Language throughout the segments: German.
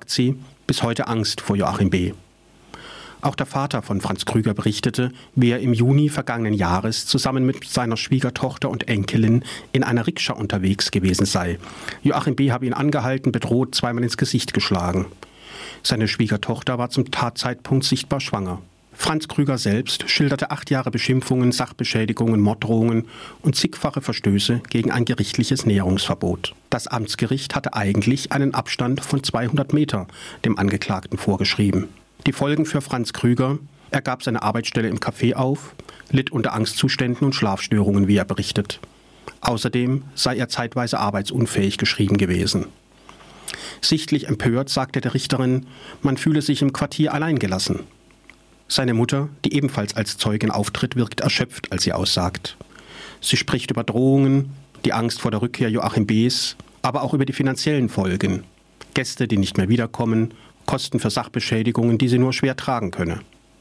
sagt sie, bis heute Angst vor Joachim B. Auch der Vater von Franz Krüger berichtete, wie er im Juni vergangenen Jahres zusammen mit seiner Schwiegertochter und Enkelin in einer Rikscha unterwegs gewesen sei. Joachim B. habe ihn angehalten, bedroht, zweimal ins Gesicht geschlagen. Seine Schwiegertochter war zum Tatzeitpunkt sichtbar schwanger. Franz Krüger selbst schilderte 8 Jahre Beschimpfungen, Sachbeschädigungen, Morddrohungen und zigfache Verstöße gegen ein gerichtliches Näherungsverbot. Das Amtsgericht hatte eigentlich einen Abstand von 200 Meter dem Angeklagten vorgeschrieben. Die Folgen für Franz Krüger: Er gab seine Arbeitsstelle im Café auf, litt unter Angstzuständen und Schlafstörungen, wie er berichtet. Außerdem sei er zeitweise arbeitsunfähig geschrieben gewesen. Sichtlich empört sagte der Richterin, man fühle sich im Quartier alleingelassen. Seine Mutter, die ebenfalls als Zeugin auftritt, wirkt erschöpft, als sie aussagt. Sie spricht über Drohungen, die Angst vor der Rückkehr Joachim B.'s, aber auch über die finanziellen Folgen. Gäste, die nicht mehr wiederkommen, Kosten für Sachbeschädigungen, die sie nur schwer tragen könne.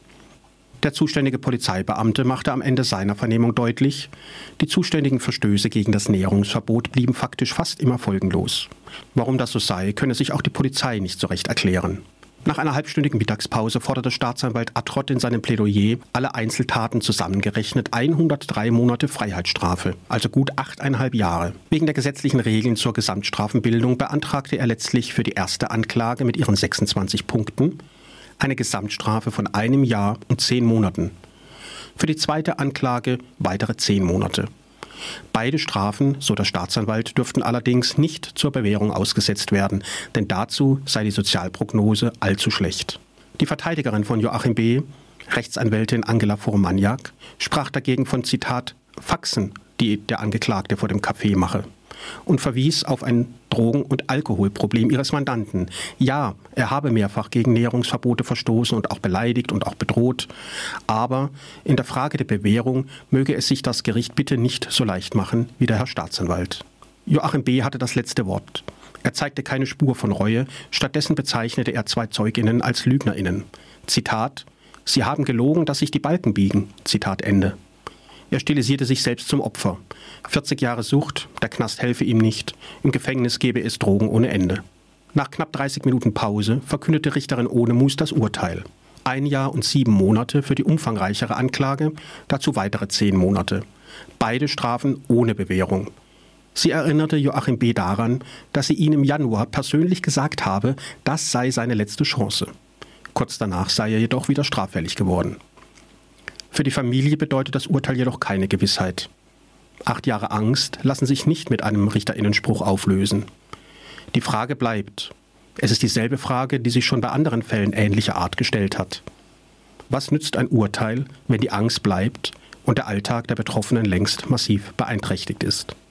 Der zuständige Polizeibeamte machte am Ende seiner Vernehmung deutlich, die zuständigen Verstöße gegen das Näherungsverbot blieben faktisch fast immer folgenlos. Warum das so sei, könne sich auch die Polizei nicht so recht erklären. Nach einer halbstündigen Mittagspause forderte Staatsanwalt Attrott in seinem Plädoyer alle Einzeltaten zusammengerechnet 103 Monate Freiheitsstrafe, also gut 8,5 Jahre. Wegen der gesetzlichen Regeln zur Gesamtstrafenbildung beantragte er letztlich für die erste Anklage mit ihren 26 Punkten eine Gesamtstrafe von 1 Jahr und 10 Monaten. Für die zweite Anklage weitere 10 Monate. Beide Strafen, so der Staatsanwalt, dürften allerdings nicht zur Bewährung ausgesetzt werden, denn dazu sei die Sozialprognose allzu schlecht. Die Verteidigerin von Joachim B., Rechtsanwältin Angela Vormaniak, sprach dagegen von, Zitat, Faxen, die der Angeklagte vor dem Café mache, und verwies auf ein Drogen- und Alkoholproblem ihres Mandanten. Ja, er habe mehrfach gegen Näherungsverbote verstoßen und auch beleidigt und auch bedroht, aber in der Frage der Bewährung möge es sich das Gericht bitte nicht so leicht machen wie der Herr Staatsanwalt. Joachim B. hatte das letzte Wort. Er zeigte keine Spur von Reue, stattdessen bezeichnete er 2 ZeugInnen als LügnerInnen. Zitat, Sie haben gelogen, dass sich die Balken biegen. Zitat Ende. Er stilisierte sich selbst zum Opfer. 40 Jahre Sucht, der Knast helfe ihm nicht, im Gefängnis gebe es Drogen ohne Ende. Nach knapp 30 Minuten Pause verkündete Richterin Ohnemus das Urteil. 1 Jahr und 7 Monate für die umfangreichere Anklage, dazu weitere 10 Monate. Beide Strafen ohne Bewährung. Sie erinnerte Joachim B. daran, dass sie ihm im Januar persönlich gesagt habe, das sei seine letzte Chance. Kurz danach sei er jedoch wieder straffällig geworden. Für die Familie bedeutet das Urteil jedoch keine Gewissheit. 8 Jahre Angst lassen sich nicht mit einem Richterinnenspruch auflösen. Die Frage bleibt. Es ist dieselbe Frage, die sich schon bei anderen Fällen ähnlicher Art gestellt hat. Was nützt ein Urteil, wenn die Angst bleibt und der Alltag der Betroffenen längst massiv beeinträchtigt ist?